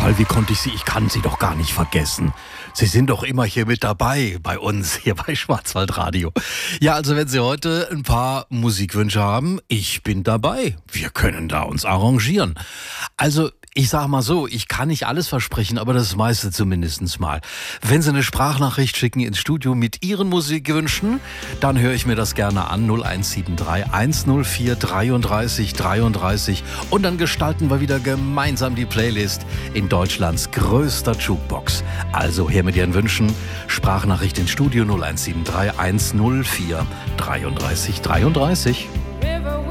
Fall, wie konnte ich Sie? Ich kann Sie doch gar nicht vergessen. Sie sind doch immer hier mit dabei bei uns, hier bei Schwarzwaldradio. Ja, also wenn Sie heute ein paar Musikwünsche haben, ich bin dabei. Wir können da uns arrangieren. Also ich sag mal so, ich kann nicht alles versprechen, aber das meiste zumindest mal. Wenn Sie eine Sprachnachricht schicken ins Studio mit Ihren Musikwünschen, dann höre ich mir das gerne an, 0173 104 33 33, und dann gestalten wir wieder gemeinsam die Playlist in Deutschlands größter Jukebox. Also her mit Ihren Wünschen, Sprachnachricht ins Studio 0173 104 33 33.